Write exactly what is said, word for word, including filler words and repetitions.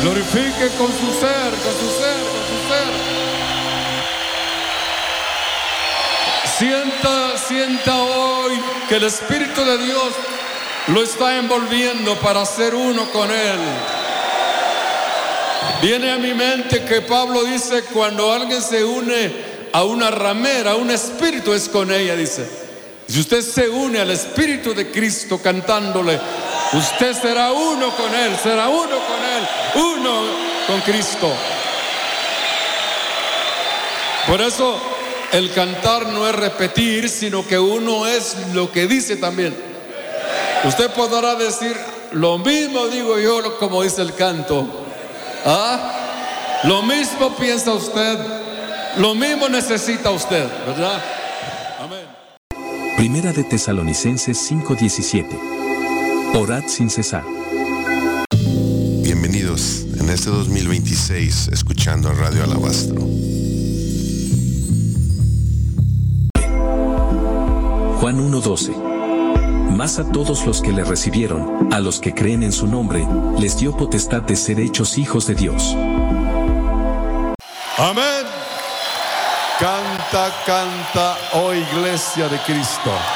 Glorifique con su ser, con su ser, con su ser. Sienta, sienta hoy que el Espíritu de Dios lo está envolviendo para ser uno con Él. Viene a mi mente que Pablo dice: cuando alguien se une a una ramera, un espíritu es con ella, dice. Si usted se une al Espíritu de Cristo cantándole, usted será uno con Él, será uno con Él, uno con Cristo. Por eso el cantar no es repetir, sino que uno es lo que dice también. Usted podrá decir: lo mismo digo yo, como dice el canto. ¿Ah? Lo mismo piensa usted, lo mismo necesita usted, ¿verdad? Amén. Primera de Tesalonicenses cinco diecisiete. Orad sin cesar. Bienvenidos en este dos mil veintiséis escuchando Radio Alabastro. Juan uno doce. Mas a todos los que le recibieron, a los que creen en su nombre, les dio potestad de ser hechos hijos de Dios. Amén. Canta, canta, oh Iglesia de Cristo.